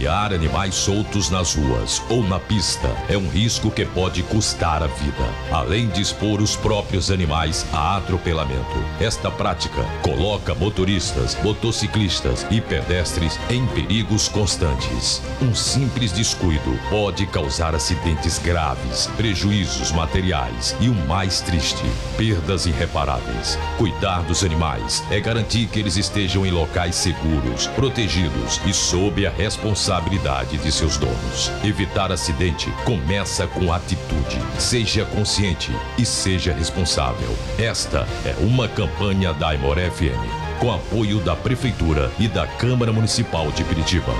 Passear animais soltos nas ruas ou na pista é um risco que pode custar a vida, além de expor os próprios animais a atropelamento. Esta prática coloca motoristas, motociclistas e pedestres em perigos constantes. Um simples descuido pode causar acidentes graves, prejuízos materiais e o mais triste, perdas irreparáveis. Cuidar dos animais é garantir que eles estejam em locais seguros, protegidos e sob a responsabilidade de seus donos. Evitar acidente começa com atitude. Seja consciente e seja responsável. Esta é uma campanha da Aimoré FM, com apoio da Prefeitura e da Câmara Municipal de Piritiba.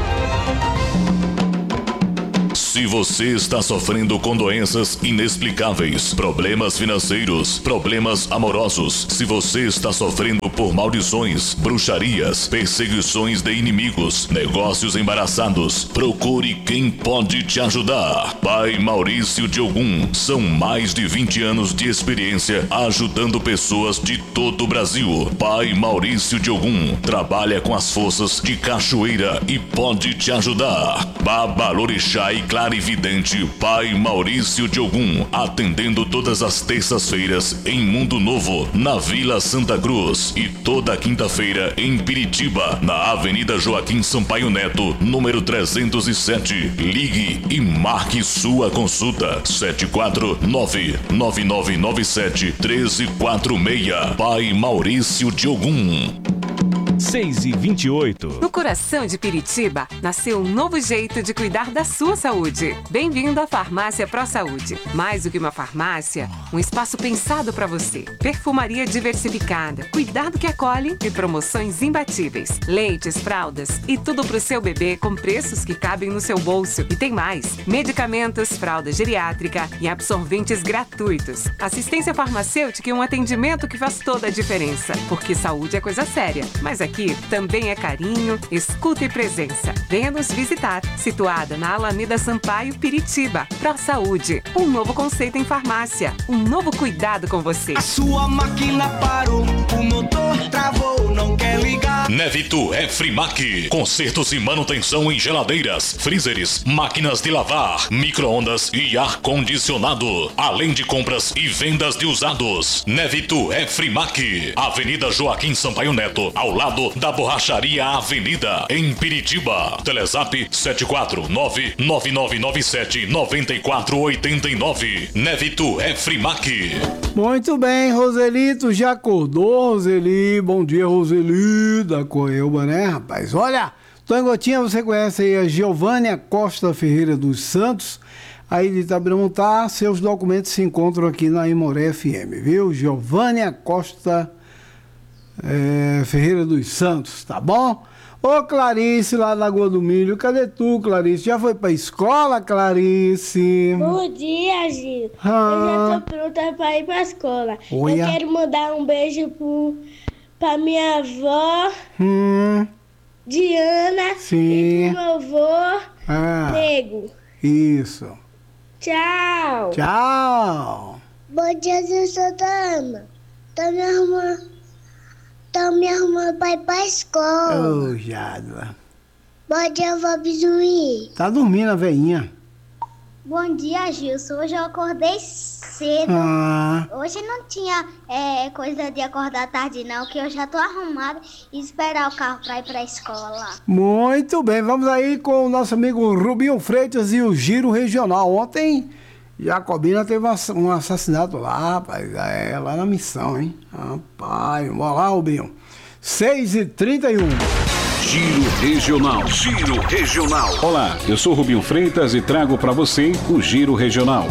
Se você está sofrendo com doenças inexplicáveis, problemas financeiros, problemas amorosos, se você está sofrendo por maldições, bruxarias, perseguições de inimigos, negócios embaraçados, procure quem pode te ajudar. Pai Maurício de Ogum, são mais de 20 anos de experiência ajudando pessoas de todo o Brasil. Pai Maurício de Ogum trabalha com as forças de cachoeira e pode te ajudar. Babalorixá e clarividente Pai Maurício de Ogum, atendendo todas as terças-feiras em Mundo Novo, na Vila Santa Cruz, e toda quinta-feira em Piritiba, na Avenida Joaquim Sampaio Neto, número 307. Ligue e marque sua consulta. 749-9997-1346. Pai Maurício de Ogum. 6h28. No coração de Piritiba, nasceu um novo jeito de cuidar da sua saúde. Bem-vindo à Farmácia Pro Saúde. Mais do que uma farmácia, um espaço pensado para você. Perfumaria diversificada, cuidado que acolhe e promoções imbatíveis. Leites, fraldas e tudo pro seu bebê com preços que cabem no seu bolso. E tem mais: medicamentos, fralda geriátrica e absorventes gratuitos. Assistência farmacêutica e um atendimento que faz toda a diferença. Porque saúde é coisa séria, mas aqui também é carinho, escuta e presença. Venha nos visitar, situada na Alameda Sampaio, Piritiba. Pro Saúde, um novo conceito em farmácia, um novo cuidado com você. A sua máquina parou, o motor travou, não quer ligar. Nevito é Frimac. Consertos e manutenção em geladeiras, freezers, máquinas de lavar, micro-ondas e ar-condicionado. Além de compras e vendas de usados. Nevito é Frimac. Avenida Joaquim Sampaio Neto, ao lado da Borracharia Avenida, em Piritiba. Telezap 749-9997-9489. Nevito é Frimac. Muito bem, Roselito, já acordou, Roseli? Bom dia, Roseli, da Coelba, né, rapaz? Olha, tô em Gotinha, você conhece aí a Giovânia Costa Ferreira dos Santos, aí de Itabiramuntá. Seus documentos se encontram aqui na Aimoré FM, viu? Giovânia Costa Ferreira dos Santos, tá bom? Ô Clarice, lá na Lagoa do Milho, cadê tu, Clarice? Já foi pra escola, Clarice? Bom dia, Gil. Eu já tô pronta pra ir pra escola. Olha. Eu quero mandar um beijo pra minha avó, Diana, Sim. e pro meu avô, Nego. Isso. Tchau. Tchau. Bom dia, Gil Santana. Tô me arrumando pra ir pra escola. Ô, Jadua. Bom dia, vó Bijuí. Tá dormindo a veinha. Bom dia, Gilson. Hoje eu acordei cedo. Hoje não tinha coisa de acordar tarde, não, que eu já tô arrumada e esperar o carro pra ir pra escola. Muito bem, vamos aí com o nosso amigo Rubinho Freitas e o Giro Regional. Ontem, Jacobina teve um assassinato lá, rapaz, lá na Missão, hein? Rapaz, vamos lá, Rubinho. 6h31. Giro Regional. Giro Regional. Olá, eu sou Rubinho Freitas e trago para você o Giro Regional.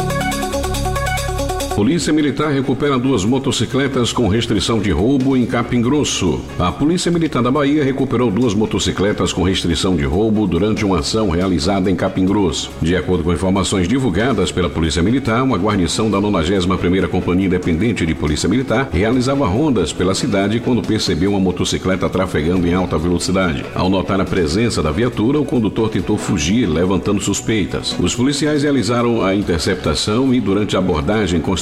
Polícia Militar recupera 2 motocicletas com restrição de roubo em Capim Grosso. A Polícia Militar da Bahia recuperou 2 motocicletas com restrição de roubo durante uma ação realizada em Capim Grosso. De acordo com informações divulgadas pela Polícia Militar, uma guarnição da 91ª Companhia Independente de Polícia Militar realizava rondas pela cidade quando percebeu uma motocicleta trafegando em alta velocidade. Ao notar a presença da viatura, o condutor tentou fugir, levantando suspeitas. Os policiais realizaram a interceptação e, durante a abordagem, constataram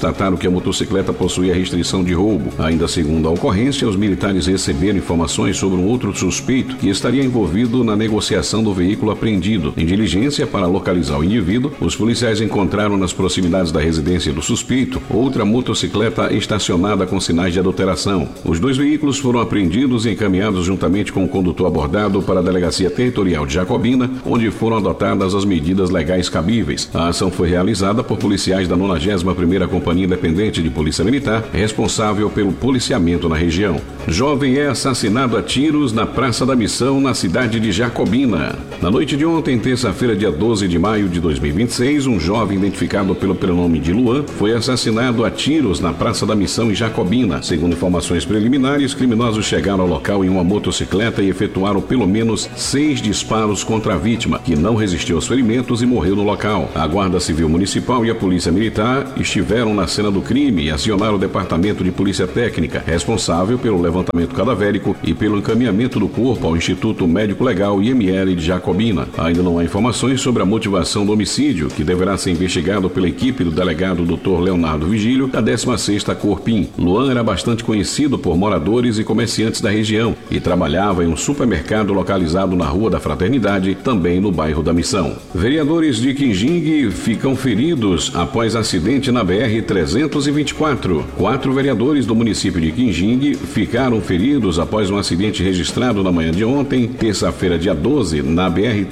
constataram que a motocicleta possuía restrição de roubo. Ainda segundo a ocorrência, os militares receberam informações sobre um outro suspeito que estaria envolvido na negociação do veículo apreendido. Em diligência para localizar o indivíduo, os policiais encontraram nas proximidades da residência do suspeito outra motocicleta estacionada com sinais de adulteração. Os dois veículos foram apreendidos e encaminhados juntamente com o condutor abordado para a Delegacia Territorial de Jacobina, onde foram adotadas as medidas legais cabíveis. A ação foi realizada por policiais da 91ª Companhia Independente de Polícia Militar, responsável pelo policiamento na região. Jovem é assassinado a tiros na Praça da Missão, na cidade de Jacobina. Na noite de ontem, terça-feira, dia 12 de maio de 2026, um jovem identificado pelo prenome de Luan foi assassinado a tiros na Praça da Missão em Jacobina. Segundo informações preliminares, criminosos chegaram ao local em uma motocicleta e efetuaram pelo menos 6 disparos contra a vítima, que não resistiu aos ferimentos e morreu no local. A Guarda Civil Municipal e a Polícia Militar estiveram na cena do crime e acionaram o Departamento de Polícia Técnica, responsável pelo levantamento cadavérico e pelo encaminhamento do corpo ao Instituto Médico Legal IML de Jacobina. Ainda não há informações sobre a motivação do homicídio, que deverá ser investigado pela equipe do delegado Dr. Leonardo Vigílio, da 16ª Corpim. Luan era bastante conhecido por moradores e comerciantes da região e trabalhava em um supermercado localizado na Rua da Fraternidade, também no bairro da Missão. Vereadores de Quinjingue ficam feridos após acidente na BR-324. 4 vereadores do município de Quinjingue ficaram feridos após um acidente registrado na manhã de ontem, terça-feira, dia 12, na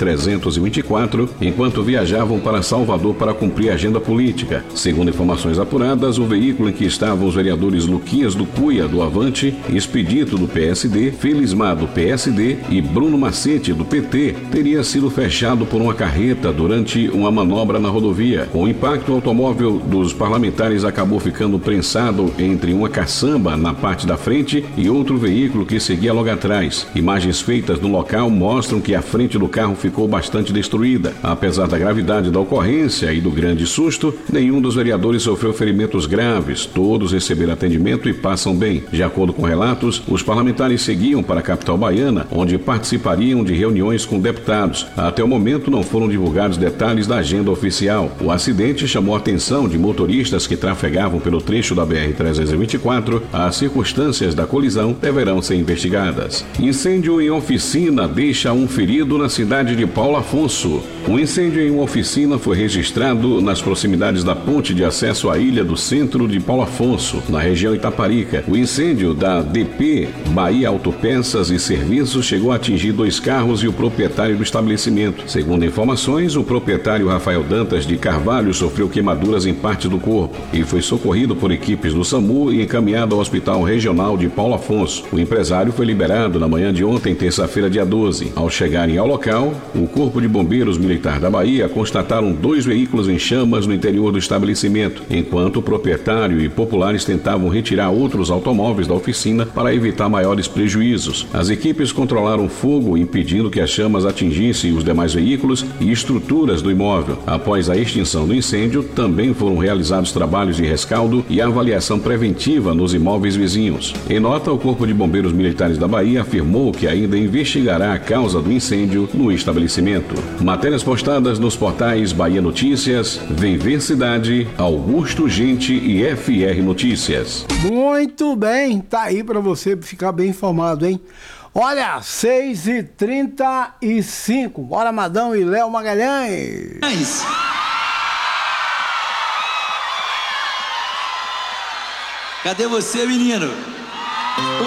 BR-324, enquanto viajavam para Salvador para cumprir a agenda política. Segundo informações apuradas, o veículo em que estavam os vereadores Luquinhas do Cuia, do Avante, Expedito, do PSD, Felismar, do PSD e Bruno Macete, do PT, teria sido fechado por uma carreta durante uma manobra na rodovia. Com o impacto, o automóvel dos parlamentares acabou ficando prensado entre uma caçamba na parte da frente e outro veículo que seguia logo atrás. Imagens feitas no local mostram que a frente do carro ficou bastante destruída. Apesar da gravidade da ocorrência e do grande susto, nenhum dos vereadores sofreu ferimentos graves. Todos receberam atendimento e passam bem. De acordo com relatos, os parlamentares seguiam para a capital baiana, onde participariam de reuniões com deputados. Até o momento não foram divulgados detalhes da agenda oficial. O acidente chamou a atenção de motoristas que trafegavam pelo trecho da BR-324. As circunstâncias da colisão deverão ser investigadas. Incêndio em oficina deixa um ferido na cidade de Paulo Afonso. Um incêndio em uma oficina foi registrado nas proximidades da ponte de acesso à ilha do centro de Paulo Afonso, na região Itaparica. O incêndio da DP Bahia Autopeças e Serviços chegou a atingir 2 carros e o proprietário do estabelecimento. Segundo informações, o proprietário Rafael Dantas de Carvalho sofreu queimaduras em parte do corpo e foi socorrido por equipes do SAMU e encaminhado ao Hospital Regional de Paulo Afonso. O empresário foi liberado na manhã de ontem, terça-feira, dia 12. Ao chegarem ao local, o Corpo de Bombeiros Militar da Bahia constataram 2 veículos em chamas no interior do estabelecimento, enquanto o proprietário e populares tentavam retirar outros automóveis da oficina para evitar maiores prejuízos. As equipes controlaram o fogo, impedindo que as chamas atingissem os demais veículos e estruturas do imóvel. Após a extinção do incêndio, também foram realizados trabalhos de rescaldo e avaliação preventiva nos imóveis vizinhos. Em nota, o Corpo de Bombeiros Militares da Bahia afirmou que ainda investigará a causa do incêndio no estabelecimento. Matérias postadas nos portais Bahia Notícias, Vem Ver Cidade, Augusto Gente e FR Notícias. Muito bem, tá aí para você ficar bem informado, hein? Olha, 6h35. Bora, Madão e Léo Magalhães. Cadê você, menino?